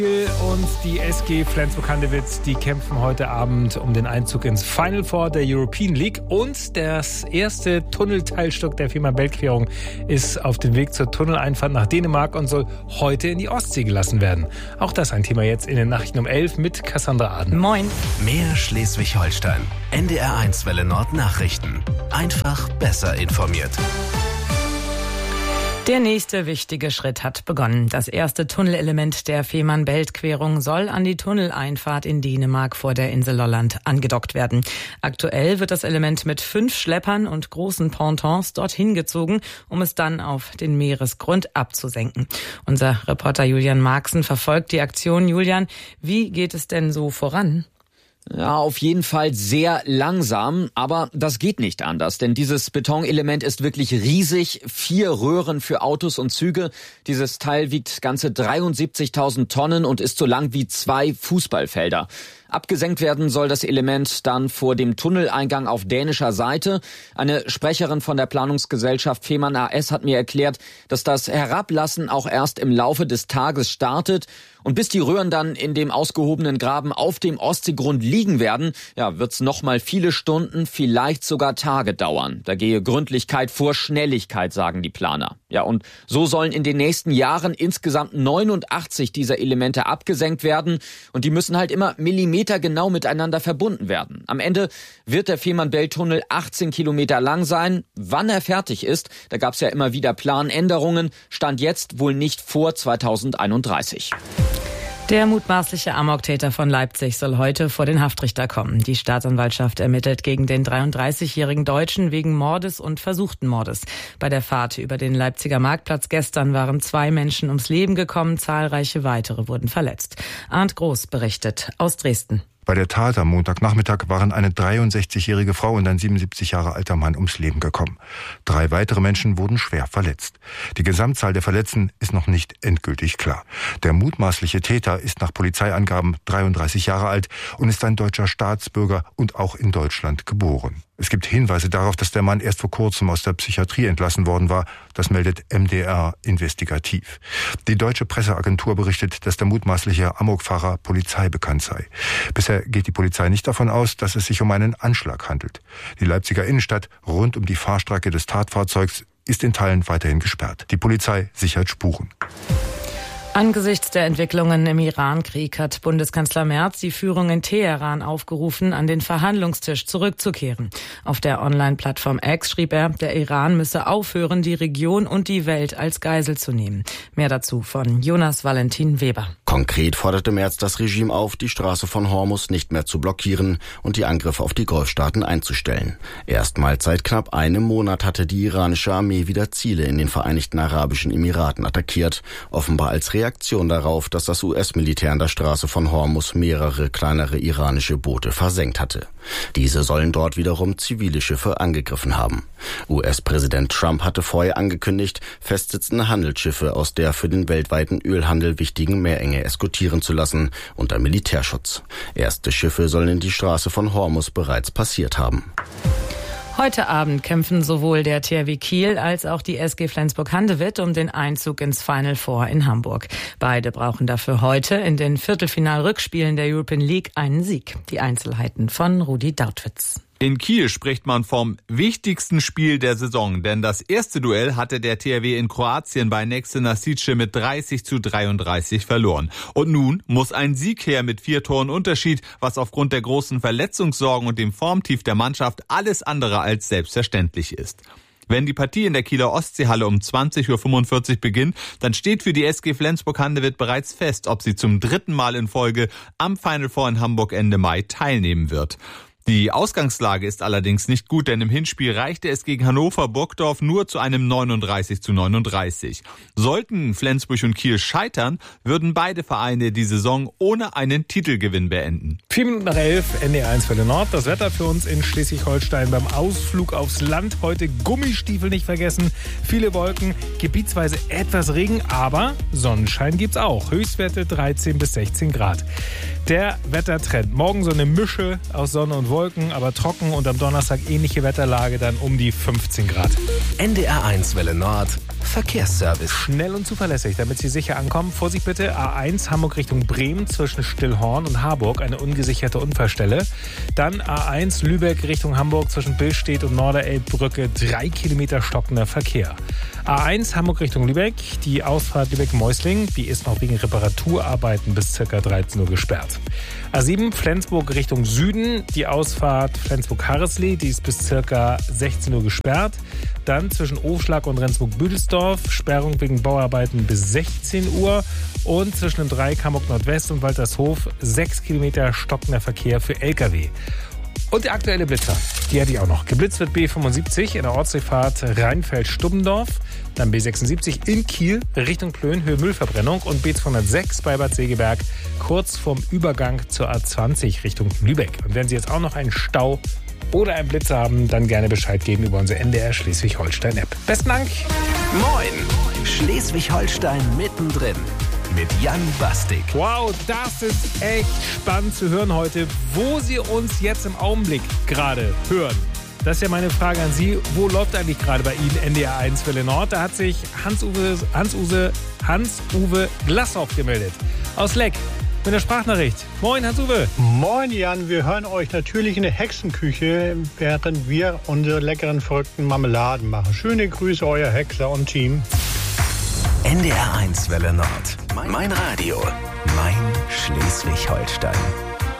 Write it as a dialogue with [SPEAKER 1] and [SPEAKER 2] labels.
[SPEAKER 1] Und die SG Flensburg-Handewitt, die kämpfen heute Abend um den Einzug ins Final Four der European League. Und das erste Tunnelteilstück der Fehmarn-Belt-Querung ist auf dem Weg zur Tunneleinfahrt nach Dänemark und soll heute in die Ostsee gelassen werden. Auch das ein Thema jetzt in den Nachrichten um 11 mit Cassandra Aden.
[SPEAKER 2] Moin.
[SPEAKER 3] Mehr Schleswig-Holstein. NDR1 Welle Nord Nachrichten. Einfach besser informiert.
[SPEAKER 2] Der nächste wichtige Schritt hat begonnen. Das erste Tunnelelement der Fehmarn-Belt-Querung soll an die Tunneleinfahrt in Dänemark vor der Insel Lolland angedockt werden. Aktuell wird das Element mit 5 Schleppern und großen Pontons dorthin gezogen, um es dann auf den Meeresgrund abzusenken. Unser Reporter Julian Marxen verfolgt die Aktion. Julian, wie geht es denn so voran?
[SPEAKER 4] Ja, auf jeden Fall sehr langsam, aber das geht nicht anders, denn dieses Betonelement ist wirklich riesig, 4 Röhren für Autos und Züge. Dieses Teil wiegt ganze 73.000 Tonnen und ist so lang wie 2 Fußballfelder. Abgesenkt werden soll das Element dann vor dem Tunneleingang auf dänischer Seite. Eine Sprecherin von der Planungsgesellschaft Fehmarn AS hat mir erklärt, dass das Herablassen auch erst im Laufe des Tages startet. Und bis die Röhren dann in dem ausgehobenen Graben auf dem Ostseegrund liegen werden, wird's noch mal viele Stunden, vielleicht sogar Tage dauern. Da gehe Gründlichkeit vor Schnelligkeit, sagen die Planer. Ja, und so sollen in den nächsten Jahren insgesamt 89 dieser Elemente abgesenkt werden. Und die müssen halt immer millimetergenau miteinander verbunden werden. Am Ende wird der Fehmarn-Belt-Tunnel 18 Kilometer lang sein. Wann er fertig ist, da gab's ja immer wieder Planänderungen. Stand jetzt wohl nicht vor 2031.
[SPEAKER 2] Der mutmaßliche Amoktäter von Leipzig soll heute vor den Haftrichter kommen. Die Staatsanwaltschaft ermittelt gegen den 33-jährigen Deutschen wegen Mordes und versuchten Mordes. Bei der Fahrt über den Leipziger Marktplatz gestern waren 2 Menschen ums Leben gekommen, zahlreiche weitere wurden verletzt. Arndt Groß berichtet aus Dresden.
[SPEAKER 5] Bei der Tat am Montagnachmittag waren eine 63-jährige Frau und ein 77 Jahre alter Mann ums Leben gekommen. 3 weitere Menschen wurden schwer verletzt. Die Gesamtzahl der Verletzten ist noch nicht endgültig klar. Der mutmaßliche Täter ist nach Polizeiangaben 33 Jahre alt und ist ein deutscher Staatsbürger und auch in Deutschland geboren. Es gibt Hinweise darauf, dass der Mann erst vor kurzem aus der Psychiatrie entlassen worden war. Das meldet MDR investigativ. Die deutsche Presseagentur berichtet, dass der mutmaßliche Amokfahrer Polizei bekannt sei. Bisher geht die Polizei nicht davon aus, dass es sich um einen Anschlag handelt. Die Leipziger Innenstadt rund um die Fahrstrecke des Tatfahrzeugs ist in Teilen weiterhin gesperrt. Die Polizei sichert Spuren.
[SPEAKER 2] Angesichts der Entwicklungen im Iran-Krieg hat Bundeskanzler Merz die Führung in Teheran aufgerufen, an den Verhandlungstisch zurückzukehren. Auf der Online-Plattform X schrieb er, der Iran müsse aufhören, die Region und die Welt als Geisel zu nehmen. Mehr dazu von Jonas Valentin Weber.
[SPEAKER 6] Konkret forderte Merz das Regime auf, die Straße von Hormuz nicht mehr zu blockieren und die Angriffe auf die Golfstaaten einzustellen. Erstmals seit knapp einem Monat hatte die iranische Armee wieder Ziele in den Vereinigten Arabischen Emiraten attackiert, offenbar als Reaktion darauf, dass das US-Militär an der Straße von Hormuz mehrere kleinere iranische Boote versenkt hatte. Diese sollen dort wiederum zivile Schiffe angegriffen haben. US-Präsident Trump hatte vorher angekündigt, festsitzende Handelsschiffe aus der für den weltweiten Ölhandel wichtigen Meerenge eskortieren zu lassen, unter Militärschutz. Erste Schiffe sollen in die Straße von Hormuz bereits passiert haben.
[SPEAKER 2] Heute Abend kämpfen sowohl der THW Kiel als auch die SG Flensburg-Handewitt um den Einzug ins Final Four in Hamburg. Beide brauchen dafür heute in den Viertelfinal-Rückspielen der European League einen Sieg. Die Einzelheiten von Rudi Dautwitz.
[SPEAKER 7] In Kiel spricht man vom wichtigsten Spiel der Saison, denn das erste Duell hatte der THW in Kroatien bei Nexe Nasice mit 30:33 verloren. Und nun muss ein Sieg her mit 4 Toren Unterschied, was aufgrund der großen Verletzungssorgen und dem Formtief der Mannschaft alles andere als selbstverständlich ist. Wenn die Partie in der Kieler Ostseehalle um 20:45 Uhr beginnt, dann steht für die SG Flensburg-Handewitt bereits fest, ob sie zum 3. Mal in Folge am Final Four in Hamburg Ende Mai teilnehmen wird. Die Ausgangslage ist allerdings nicht gut, denn im Hinspiel reichte es gegen Hannover-Burgdorf nur zu einem 39:39. Sollten Flensburg und Kiel scheitern, würden beide Vereine die Saison ohne einen Titelgewinn beenden.
[SPEAKER 1] 11:04, NDR1 Welle Nord. Das Wetter für uns in Schleswig-Holstein beim Ausflug aufs Land. Heute Gummistiefel nicht vergessen. Viele Wolken, gebietsweise etwas Regen, aber Sonnenschein gibt's auch. Höchstwerte 13 bis 16 Grad. Der Wettertrend. Morgen so eine Mische aus Sonne und Wolken, aber trocken und am Donnerstag ähnliche Wetterlage, dann um die 15 Grad.
[SPEAKER 3] NDR1 Welle Nord Verkehrsservice.
[SPEAKER 1] Schnell und zuverlässig, damit Sie sicher ankommen. Vorsicht bitte, A1 Hamburg Richtung Bremen zwischen Stillhorn und Harburg, eine ungesicherte Unfallstelle. Dann A1 Lübeck Richtung Hamburg zwischen Billstedt und Norderelbbrücke, 3 Kilometer stockender Verkehr. A1 Hamburg Richtung Lübeck, die Ausfahrt Lübeck-Meusling, die ist noch wegen Reparaturarbeiten bis ca. 13 Uhr gesperrt. A7 Flensburg Richtung Süden, die Ausfahrt Flensburg-Harreslee, die ist bis ca. 16 Uhr gesperrt. Dann zwischen Ofschlag und Rendsburg-Büdelsdorf, Sperrung wegen Bauarbeiten bis 16 Uhr. Und zwischen dem Dreieck Hamburg Nordwest und Waltershof 6 Kilometer stockender Verkehr für Lkw. Und der aktuelle Blitzer, die hatte ich auch noch. Geblitzt wird B75 in der Ortsdurchfahrt Rheinfeld-Stubbendorf, dann B76 in Kiel Richtung Plön, Höhe Müllverbrennung und B206 bei Bad Segeberg kurz vorm Übergang zur A20 Richtung Lübeck. Und wenn Sie jetzt auch noch einen Stau oder einen Blitzer haben, dann gerne Bescheid geben über unsere NDR Schleswig-Holstein-App. Besten Dank.
[SPEAKER 3] Moin, Schleswig-Holstein mittendrin. Mit Jan Bastik.
[SPEAKER 1] Wow, das ist echt spannend zu hören heute, wo Sie uns jetzt im Augenblick gerade hören. Das ist ja meine Frage an Sie. Wo läuft eigentlich gerade bei Ihnen NDR 1 Welle Nord? Da hat sich Hans-Uwe Glashoff gemeldet. Aus Leck mit der Sprachnachricht. Moin, Hans-Uwe.
[SPEAKER 8] Moin, Jan. Wir hören euch natürlich in der Hexenküche, während wir unsere leckeren, verrückten Marmeladen machen. Schöne Grüße, euer Hexer und Team.
[SPEAKER 3] NDR 1 Welle Nord. Mein Radio. Mein Schleswig-Holstein.